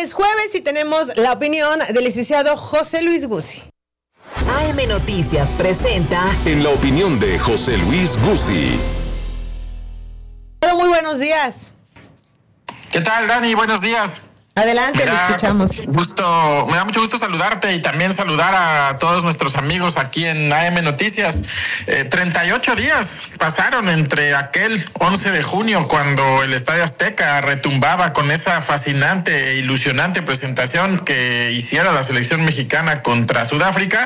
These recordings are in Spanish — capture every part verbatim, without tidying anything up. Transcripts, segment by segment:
es jueves y tenemos la opinión del licenciado José Luis Guzzi. A M Noticias presenta En la opinión de José Luis Guzzi. Muy buenos días. ¿Qué tal, Dani? Buenos días. Adelante, lo escuchamos. Gusto, me da mucho gusto saludarte y también saludar a todos nuestros amigos aquí en A M Noticias. Eh, treinta y ocho días pasaron entre aquel once de junio, cuando el Estadio Azteca retumbaba con esa fascinante e ilusionante presentación que hiciera la selección mexicana contra Sudáfrica,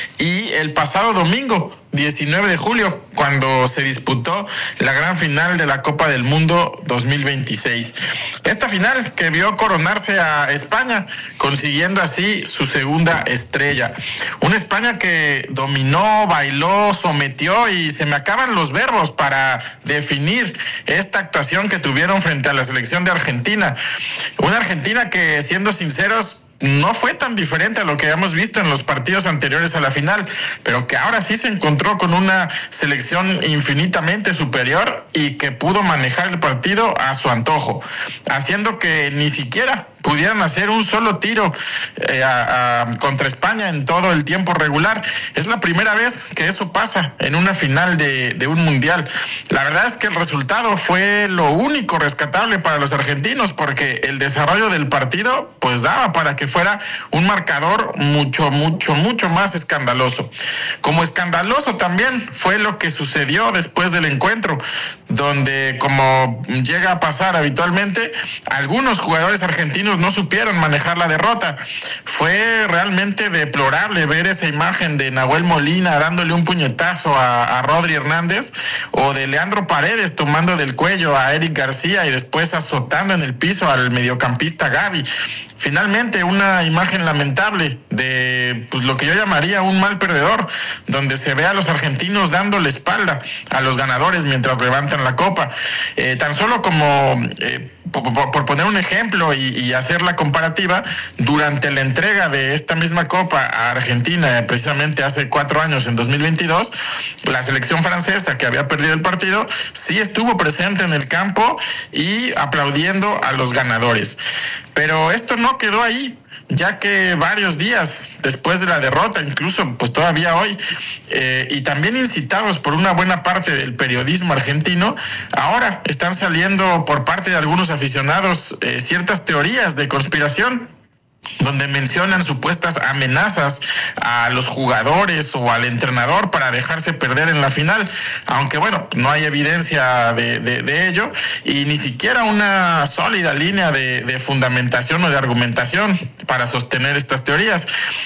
y el pasado domingo, diecinueve de julio, cuando se disputó la gran final de la Copa del Mundo dos mil veintiséis. Esta final que vio coronarse a España, consiguiendo así su segunda estrella. Una España que dominó, bailó, sometió, y se me acaban los verbos para definir esta actuación que tuvieron frente a la selección de Argentina. Una Argentina que, siendo sinceros, no fue tan diferente a lo que habíamos visto en los partidos anteriores a la final, pero que ahora sí se encontró con una selección infinitamente superior y que pudo manejar el partido a su antojo, haciendo que ni siquiera pudieran hacer un solo tiro eh, a, a, contra España en todo el tiempo regular. Es la primera vez que eso pasa en una final de, de un mundial. La verdad es que el resultado fue lo único rescatable para los argentinos, porque el desarrollo del partido pues daba para que fuera un marcador mucho, mucho, mucho más escandaloso. Como escandaloso también fue lo que sucedió después del encuentro, donde, como llega a pasar habitualmente, algunos jugadores argentinos no supieron manejar la derrota. Fue realmente deplorable ver esa imagen de Nahuel Molina dándole un puñetazo a, a Rodri Hernández, o de Leandro Paredes tomando del cuello a Eric García y después azotando en el piso al mediocampista Gavi. Finalmente, una imagen lamentable de pues lo que yo llamaría un mal perdedor, donde se ve a los argentinos dando la espalda a los ganadores mientras levantan la copa. Eh, tan solo como eh, por, por, por poner un ejemplo y, y hacer la comparativa, durante la entrega de esta misma copa a Argentina, precisamente hace cuatro años, en dos mil veintidós, la selección francesa, que había perdido el partido, sí estuvo presente en el campo y aplaudiendo a los ganadores. Pero esto no quedó ahí, ya que varios días después de la derrota, incluso pues todavía hoy, eh, y también incitados por una buena parte del periodismo argentino, ahora están saliendo por parte de algunos aficionados eh, ciertas teorías de conspiración, donde mencionan supuestas amenazas a los jugadores o al entrenador para dejarse perder en la final, aunque bueno, no hay evidencia de, de, de ello, y ni siquiera una sólida línea de, de fundamentación o de argumentación para sostener estas teorías.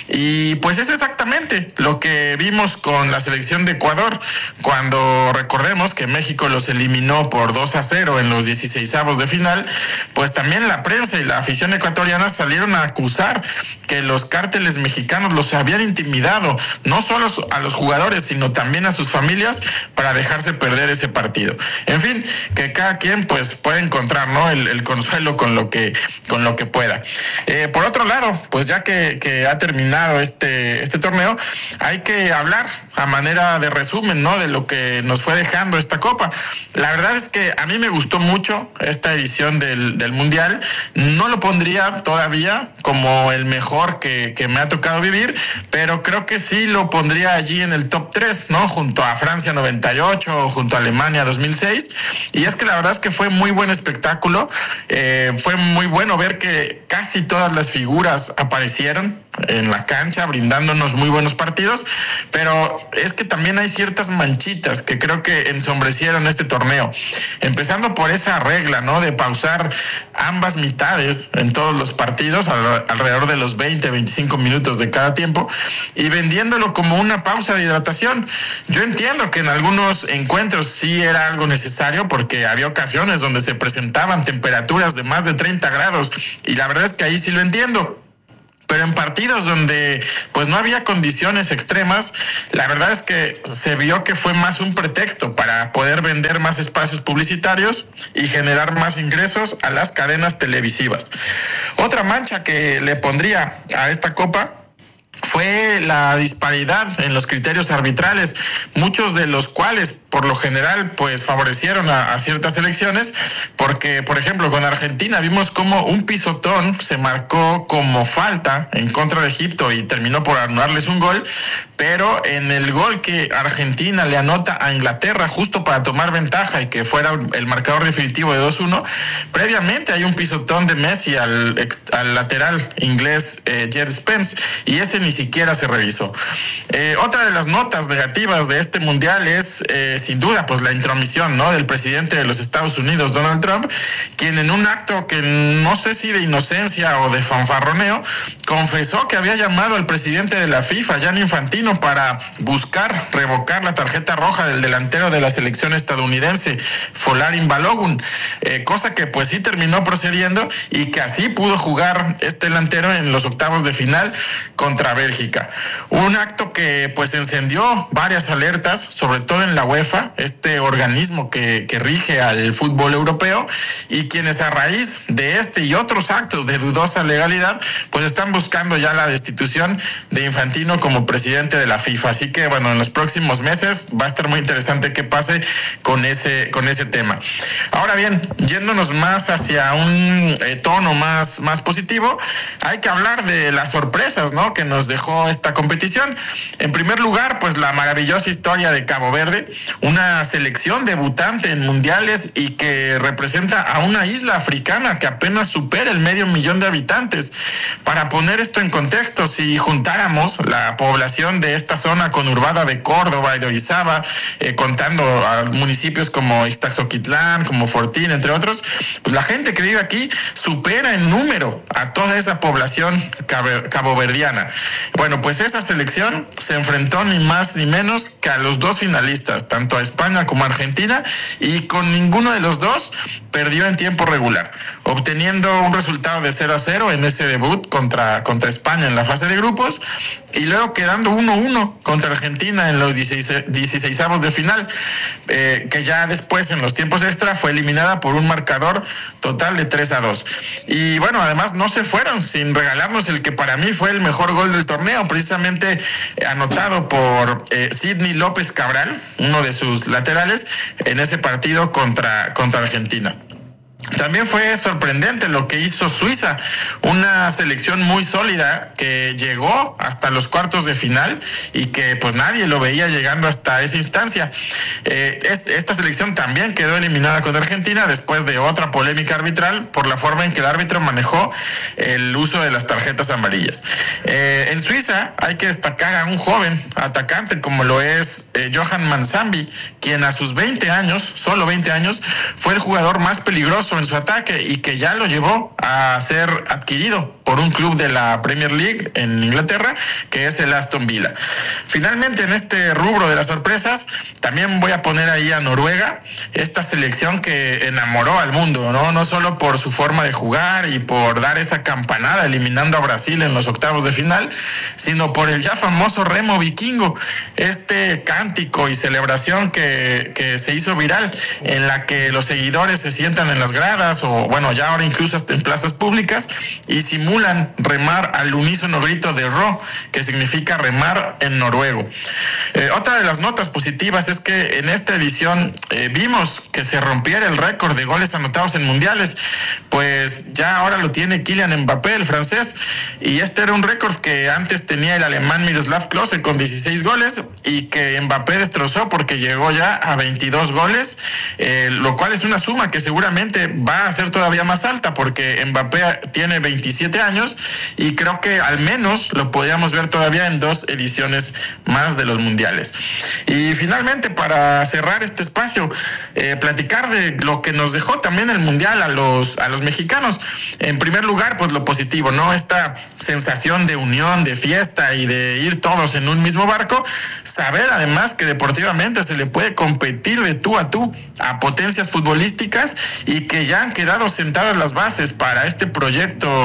Y pues es exactamente lo que vimos con la selección de Ecuador, cuando recordemos que México los eliminó por dos a cero en los dieciseisavos de final. Pues también la prensa y la afición ecuatoriana salieron a acusar que los cárteles mexicanos los habían intimidado, no solo a los jugadores, sino también a sus familias, para dejarse perder ese partido. En fin, que cada quien pues puede encontrar, ¿no?, el, el consuelo con lo que con lo que pueda. Eh, por otro lado, pues ya que, que ha terminado este, este torneo, hay que hablar a manera de resumen, ¿no?, de lo que nos fue dejando esta copa. La verdad es que a mí me gustó mucho esta edición del, del Mundial. No lo pondría todavía como el mejor que, que me ha tocado vivir, pero creo que sí lo pondría allí en el top tres, ¿no?, junto a Francia noventa y ocho o junto a Alemania dos mil seis. Y es que la verdad es que fue muy buen espectáculo. Eh, fue muy bueno ver que casi todas las figuras aparecieron en la cancha brindándonos muy buenos partidos, pero es que también hay ciertas manchitas que creo que ensombrecieron este torneo, empezando por esa regla, ¿no?, de pausar ambas mitades en todos los partidos, alrededor de los veinte, veinticinco minutos de cada tiempo, y vendiéndolo como una pausa de hidratación. Yo entiendo que en algunos encuentros sí era algo necesario, porque había ocasiones donde se presentaban temperaturas de más de treinta grados, y la verdad es que ahí sí lo entiendo. Pero en partidos donde pues no había condiciones extremas, la verdad es que se vio que fue más un pretexto para poder vender más espacios publicitarios y generar más ingresos a las cadenas televisivas. Otra mancha que le pondría a esta copa fue la disparidad en los criterios arbitrales, muchos de los cuales por lo general pues favorecieron a, a ciertas selecciones, porque por ejemplo con Argentina vimos como un pisotón se marcó como falta en contra de Egipto y terminó por anularles un gol, pero en el gol que Argentina le anota a Inglaterra justo para tomar ventaja y que fuera el marcador definitivo de dos uno, previamente hay un pisotón de Messi al, al lateral inglés eh, Jed Spence, y ese ni siquiera se revisó. Eh, otra de las notas negativas de este mundial es eh, sin duda pues la intromisión, ¿no?, del presidente de los Estados Unidos, Donald Trump, quien en un acto que no sé si de inocencia o de fanfarroneo confesó que había llamado al presidente de la FIFA, Gianni Infantino, para buscar revocar la tarjeta roja del delantero de la selección estadounidense, Folarin Balogun, eh, cosa que pues sí terminó procediendo y que así pudo jugar este delantero en los octavos de final contra Bélgica. Un acto que pues encendió varias alertas, sobre todo en la UEFA, este organismo que, que rige al fútbol europeo, y quienes a raíz de este y otros actos de dudosa legalidad pues están buscando ya la destitución de Infantino como presidente de la FIFA. Así que bueno, en los próximos meses va a estar muy interesante qué pase con ese, con ese tema. Ahora bien, yéndonos más hacia un eh, tono más, más positivo, hay que hablar de las sorpresas, ¿no?, que nos dejó esta competición. En primer lugar, pues la maravillosa historia de Cabo Verde, una selección debutante en mundiales y que representa a una isla africana que apenas supera el medio millón de habitantes. Para poner esto en contexto, si juntáramos la población de esta zona conurbada de Córdoba y de Orizaba, eh, contando a municipios como Ixtaxoquitlán, como Fortín, entre otros, pues la gente que vive aquí supera en número a toda esa población cabo- caboverdiana. Bueno, pues esta selección se enfrentó ni más ni menos que a los dos finalistas, tanto a España como a Argentina, y con ninguno de los dos perdió en tiempo regular, obteniendo un resultado de cero a cero en ese debut contra, contra España en la fase de grupos, y luego quedando uno a uno contra Argentina en los dieciseisavos de final, eh, que ya después en los tiempos extra fue eliminada por un marcador total de tres a dos. Y bueno, además no se fueron sin regalarnos el que para mí fue el mejor gol del torneo, precisamente anotado por eh, Sidney López Cabral, uno de sus laterales, en ese partido contra, contra Argentina. También fue sorprendente lo que hizo Suiza, una selección muy sólida que llegó hasta los cuartos de final y que pues nadie lo veía llegando hasta esa instancia. Eh, este, esta selección también quedó eliminada contra Argentina después de otra polémica arbitral por la forma en que el árbitro manejó el uso de las tarjetas amarillas. Eh, en Suiza hay que destacar a un joven atacante como lo es eh, Johan Mansambi, quien a sus veinte años, solo veinte años, fue el jugador más peligroso en su ataque y que ya lo llevó a ser adquirido por un club de la Premier League en Inglaterra, que es el Aston Villa. Finalmente, en este rubro de las sorpresas, también voy a poner ahí a Noruega, esta selección que enamoró al mundo, ¿no? No solo por su forma de jugar y por dar esa campanada eliminando a Brasil en los octavos de final, sino por el ya famoso remo vikingo, este cántico y celebración que, que se hizo viral, en la que los seguidores se sientan en las gradas o, bueno, ya ahora incluso hasta en plazas públicas y simulan remar al unísono grito de Ro, que significa remar en noruego. Eh, otra de las notas positivas es que en esta edición eh, vimos que se rompiera el récord de goles anotados en mundiales, pues ya ahora lo tiene Kylian Mbappé, el francés, y este era un récord que antes tenía el alemán Miroslav Klose con dieciséis goles y que Mbappé destrozó porque llegó ya a veintidós goles, eh, lo cual es una suma que seguramente va a ser todavía más alta porque Mbappé tiene veintisiete años y creo que al menos lo podríamos ver todavía en dos ediciones más de los mundiales. Y finalmente, para cerrar este espacio, eh, platicar de lo que nos dejó también el mundial a los, a los mexicanos. En primer lugar, pues lo positivo, ¿no? Esta sensación de unión, de fiesta y de ir todos en un mismo barco. Saber además que deportivamente se le puede competir de tú a tú a potencias futbolísticas y que ya han quedado sentadas las bases para este proyecto eh, del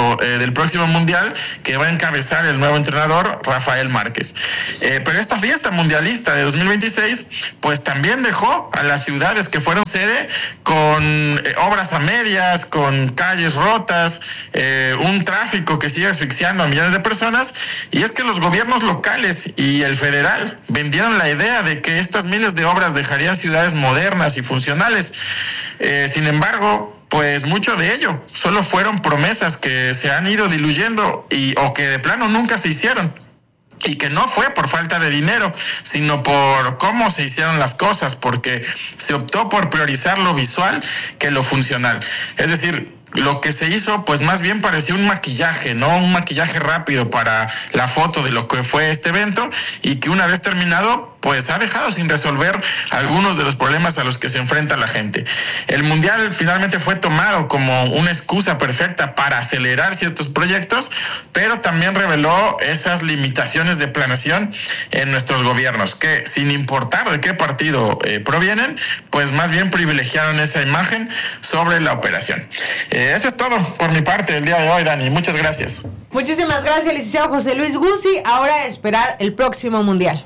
el próximo mundial que va a encabezar el nuevo entrenador Rafael Márquez. Eh, pero esta fiesta mundialista de dos mil veintiséis pues también dejó a las ciudades que fueron sede con eh, obras a medias, con calles rotas, eh, un tráfico que sigue asfixiando a millones de personas, y es que los gobiernos locales y el federal vendieron la idea de que estas miles de obras dejarían ciudades modernas y funcionales. Eh, sin embargo, pues mucho de ello solo fueron promesas que se han ido diluyendo y o que de plano nunca se hicieron. Y que no fue por falta de dinero, sino por cómo se hicieron las cosas, porque se optó por priorizar lo visual que lo funcional. Es decir, lo que se hizo, pues más bien parecía un maquillaje, ¿no? Un maquillaje rápido para la foto de lo que fue este evento, y que una vez terminado, pues ha dejado sin resolver algunos de los problemas a los que se enfrenta la gente. El Mundial finalmente fue tomado como una excusa perfecta para acelerar ciertos proyectos, pero también reveló esas limitaciones de planeación en nuestros gobiernos, que sin importar de qué partido eh, provienen, pues más bien privilegiaron esa imagen sobre la operación. Eh, eso es todo por mi parte el día de hoy, Dani. Muchas gracias. Muchísimas gracias, licenciado José Luis Guzzi. Ahora a esperar el próximo Mundial.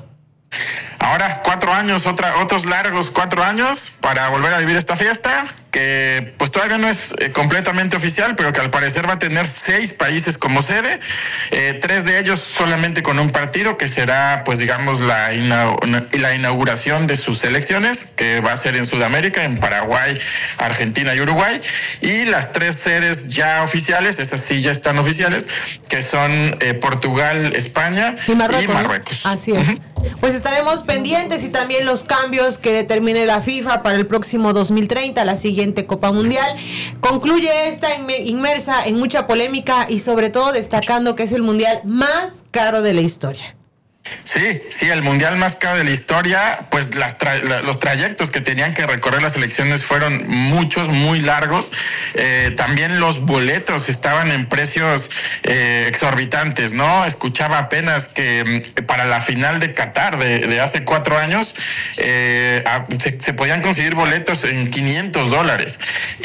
Ahora cuatro años, otra, otros largos cuatro años para volver a vivir esta fiesta, que pues todavía no es eh, completamente oficial, pero que al parecer va a tener seis países como sede, eh, tres de ellos solamente con un partido, que será pues digamos la, ina- la inauguración de sus selecciones, que va a ser en Sudamérica, en Paraguay, Argentina y Uruguay, y las tres sedes ya oficiales, esas sí ya están oficiales, que son eh, Portugal, España y Marruecos. Y Marruecos. ¿No? Así es. Pues estaremos pendientes, y también los cambios que determine la FIFA para el próximo dos mil treinta, la siguiente Copa Mundial. Concluye esta inmersa en mucha polémica y sobre todo destacando que es el mundial más caro de la historia. Sí, sí, el mundial más caro de la historia, pues las tra- la, los trayectos que tenían que recorrer las selecciones fueron muchos, muy largos. Eh, también los boletos estaban en precios eh, exorbitantes, ¿no? Escuchaba apenas que eh, para la final de Qatar de, de hace cuatro años eh, a, se, se podían conseguir boletos en quinientos dólares.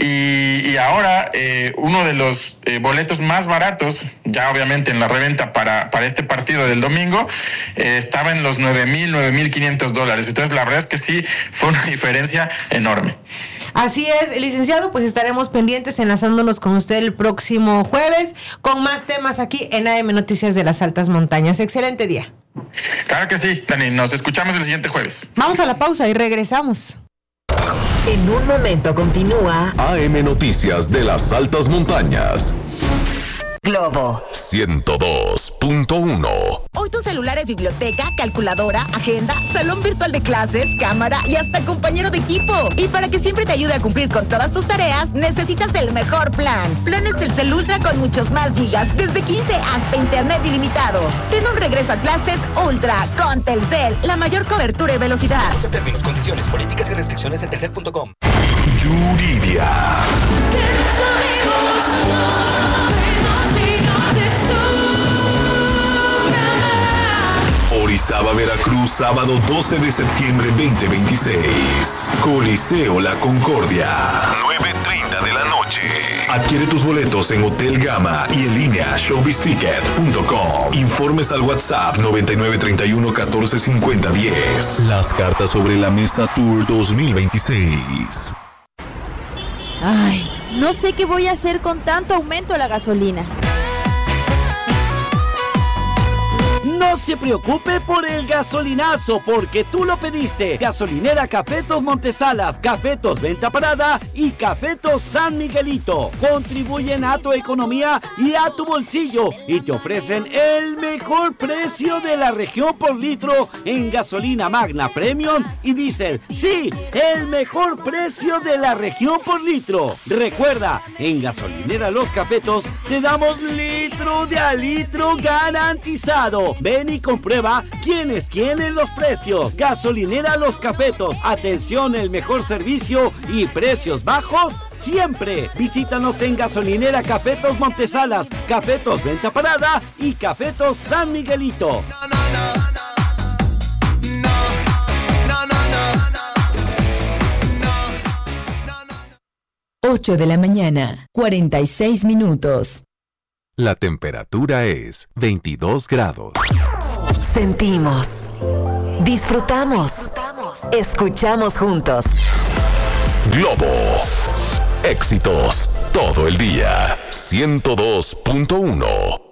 Y, y ahora eh, uno de los eh, boletos más baratos, ya obviamente en la reventa para, para este partido del domingo, Eh, estaba en los nueve mil, nueve mil quinientos dólares. Entonces la verdad es que sí fue una diferencia enorme. Así es, licenciado, pues estaremos pendientes enlazándonos con usted el próximo jueves con más temas aquí en A M Noticias de las Altas Montañas. Excelente día. Claro que sí, Dani, nos escuchamos el siguiente jueves. Vamos a la pausa y regresamos. En un momento continúa A M Noticias de las Altas Montañas. Globo ciento dos punto uno. Hoy tu celular es biblioteca, calculadora, agenda, salón virtual de clases, cámara y hasta compañero de equipo. Y para que siempre te ayude a cumplir con todas tus tareas, necesitas el mejor plan. Planes Telcel Ultra con muchos más gigas, desde quince hasta internet ilimitado. Ten un regreso a clases Ultra con Telcel, la mayor cobertura y velocidad. Consulta términos, condiciones, políticas y restricciones en telcel punto com. Yuridia. Orizaba, Veracruz, sábado doce de septiembre veinte veintiséis. Coliseo La Concordia. nueve treinta de la noche. Adquiere tus boletos en Hotel Gama y en línea showbiz ticket punto com. Informes al WhatsApp noventa y nueve treinta y uno catorce cincuenta diez. Las cartas sobre la mesa Tour dos mil veintiséis. Ay, no sé qué voy a hacer con tanto aumento de la gasolina. No se preocupe por el gasolinazo, porque tú lo pediste. Gasolinera Cafetos Montesalas, Cafetos Venta Parada y Cafetos San Miguelito. Contribuyen a tu economía y a tu bolsillo y te ofrecen el mejor precio de la región por litro en gasolina Magna Premium y Diesel. Sí, el mejor precio de la región por litro. Recuerda, en Gasolinera Los Cafetos te damos litro de a litro garantizado. Ven y comprueba quién es quién en los precios. Gasolinera Los Cafetos. Atención, el mejor servicio y precios bajos siempre. Visítanos en Gasolinera Cafetos Montesalas, Cafetos Venta Parada y Cafetos San Miguelito. ocho de la mañana, cuarenta y seis minutos. La temperatura es veintidós grados. Sentimos, disfrutamos, escuchamos juntos. Globo. Éxitos todo el día. ciento dos punto uno.